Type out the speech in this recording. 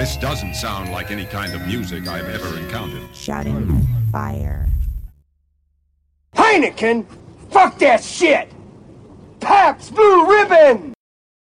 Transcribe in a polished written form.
This doesn't sound like any kind of music I've ever encountered. Shouting fire. Heineken? Fuck that shit! Pabst Blue Ribbon!